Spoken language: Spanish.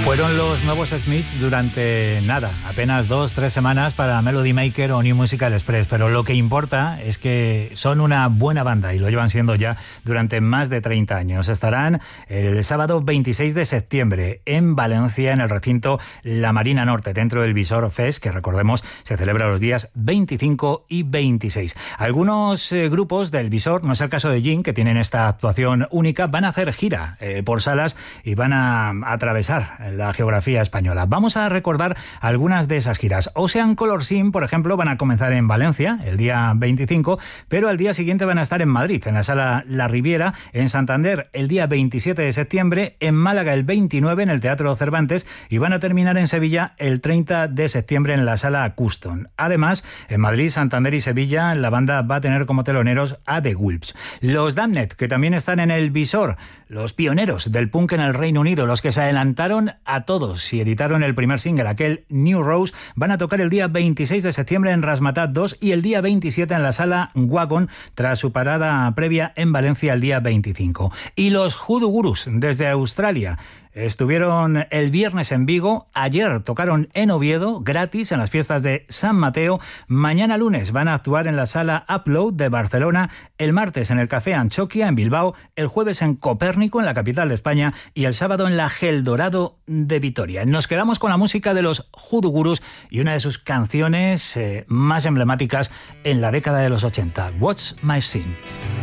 Fueron los nuevos Smiths durante apenas 2-3 semanas para Melody Maker o New Musical Express, pero lo que importa es que son una buena banda y lo llevan siendo ya durante más de 30 años. Estarán el sábado 26 de septiembre en Valencia, en el recinto La Marina Norte, dentro del Visor Fest, que recordemos se celebra los días 25 y 26. Algunos grupos del Visor, no es el caso de Jin, que tienen esta actuación única, van a hacer gira por salas y van a atravesar la geografía española. Vamos a recordar algunas de esas giras. Ocean Color Scene, por ejemplo, van a comenzar en Valencia el día 25, pero al día siguiente van a estar en Madrid, en la Sala La Riviera, en Santander el día 27 de septiembre, en Málaga el 29 en el Teatro Cervantes y van a terminar en Sevilla el 30 de septiembre en la Sala Custom. Además, en Madrid, Santander y Sevilla la banda va a tener como teloneros a The Wolves. Los Damned, que también están en el Visor, los pioneros del punk en el Reino Unido, los que se adelantaron a todos y editaron el primer single, aquel New Rose, van a tocar el día 26 de septiembre en Razmataz 2 y el día 27 en la Sala Wagon, tras su parada previa en Valencia el día 25. Y los Hoodoo Gurus, desde Australia, estuvieron el viernes en Vigo, ayer tocaron en Oviedo, gratis en las fiestas de San Mateo, mañana lunes van a actuar en la Sala Upload de Barcelona, el martes en el Café Anchoquia en Bilbao, el jueves en Copérnico, en la capital de España, y el sábado en la Gel Dorado de Vitoria. Nos quedamos con la música de los Hoodoo Gurus y una de sus canciones más emblemáticas en la década de los 80, What's My Sin.